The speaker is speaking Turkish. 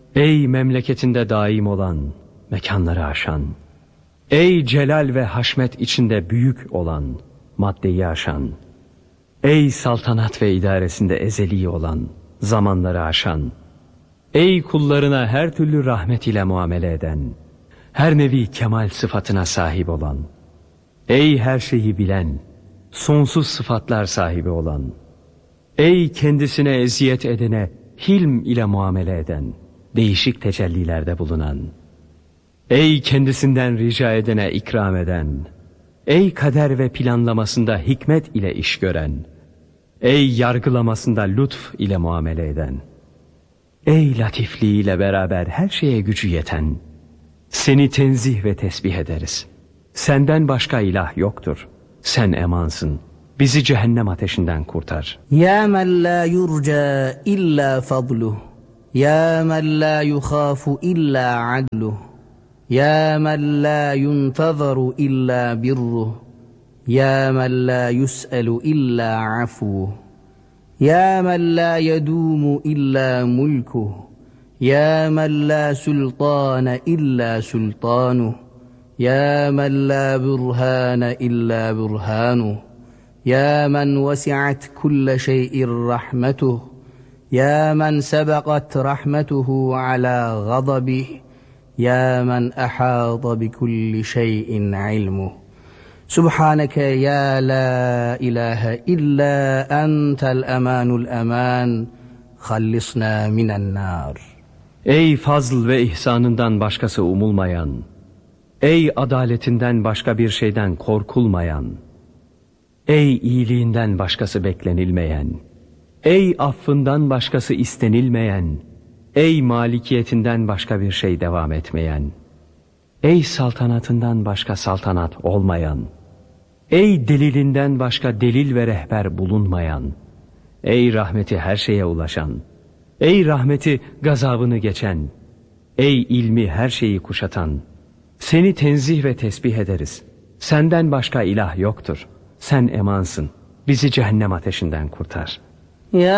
Ey memleketinde daim olan, mekanları aşan, ey celal ve haşmet içinde büyük olan, maddeyi aşan, ey saltanat ve idaresinde ezeli olan, zamanları aşan, ey kullarına her türlü rahmet ile muamele eden, her nevi kemal sıfatına sahip olan, ey her şeyi bilen, sonsuz sıfatlar sahibi olan, ey kendisine eziyet edene hilm ile muamele eden, değişik tecellilerde bulunan, ey kendisinden rica edene ikram eden, ey kader ve planlamasında hikmet ile iş gören, ey yargılamasında lütf ile muamele eden, ey latifliğiyle beraber her şeye gücü yeten, seni tenzih ve tesbih ederiz. Senden başka ilah yoktur. Sen emansın. Bizi cehennem ateşinden kurtar. Ya men la yurca illa fadluh. Ya men la yukhafu illa adluh. Ya men la yuntazaru illa birruh. Ya men la yus'alu illa afuh. Ya men la yedumu illa mulkuh. Ya men la sultane illa sultanuh. Ya men la burhane illa burhanuh. Ya men vesi'at kulle şey'in rahmetuh. Ya men sebeqat rahmetuhu ala gazabih. Ya men ahata bi kulli şey'in ilmuh. Subhaneke ya la ilahe illa entel emanul eman. Hallisna minen nar. Ey fazl ve ihsanından başkası umulmayan, ey adaletinden başka bir şeyden korkulmayan, ey iyiliğinden başkası beklenilmeyen, ey affından başkası istenilmeyen, ey malikiyetinden başka bir şey devam etmeyen, ey saltanatından başka saltanat olmayan, ey delilinden başka delil ve rehber bulunmayan, ey rahmeti her şeye ulaşan, ey rahmeti gazabını geçen, ey ilmi her şeyi kuşatan, seni tenzih ve tesbih ederiz. Senden başka ilah yoktur. Sen emansın. Bizi cehennem ateşinden kurtar. Ya